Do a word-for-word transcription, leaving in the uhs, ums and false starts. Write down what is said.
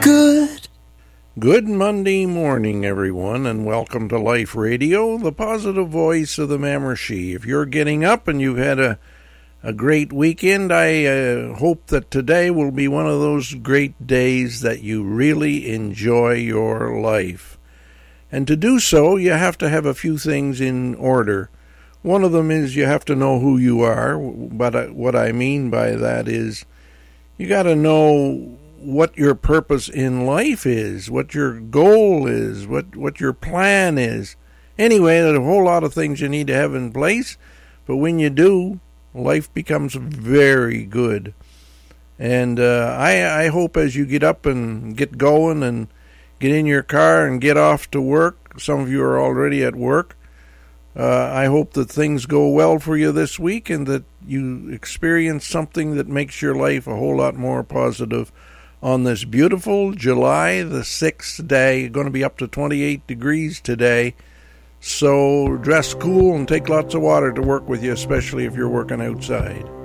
good. Good Monday morning, everyone, and welcome to Life Radio, the positive voice of the Mamarshee. If you're getting up and you've had a, a great weekend, I uh, hope that today will be one of those great days that you really enjoy your life. And to do so, you have to have a few things in order. One of them is you have to know who you are, but what I mean by that is you got to know what your purpose in life is, what your goal is, what, what your plan is. Anyway, there's a whole lot of things you need to have in place, but when you do, life becomes very good. And uh, I, I hope as you get up and get going and get in your car and get off to work, some of you are already at work, uh, I hope that things go well for you this week and that you experience something that makes your life a whole lot more positive on this beautiful July the sixth day. Going to be up to twenty-eight degrees today. So dress cool and take lots of water to work with you, especially if you're working outside.